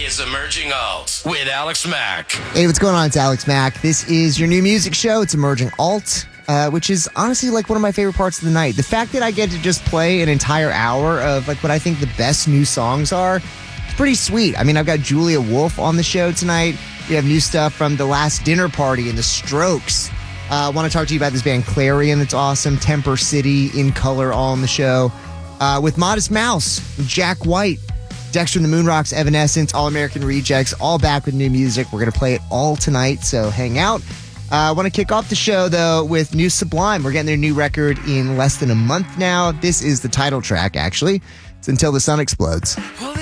is Emerging Alt with Alex Mack. Hey, what's going on? It's Alex Mack. This is your new music show. It's Emerging Alt, which is honestly like one of my favorite parts of the night. The fact that I get to just play an entire hour of like what I think the best new songs are, it's pretty sweet. I mean, I've got Julia Wolf on the show tonight. We have new stuff from The Last Dinner Party and The Strokes. I want to talk to you about this band Clarion that's awesome. Temper City, In Color, all on the show. With Modest Mouse, Jack White, Dexter and the Moonrocks, Evanescence, All American Rejects, all back with new music. We're going to play it all tonight, so hang out. I want to kick off the show, though, with New Sublime. We're getting their new record in less than a month now. This is the title track, actually. It's Until the Sun Explodes.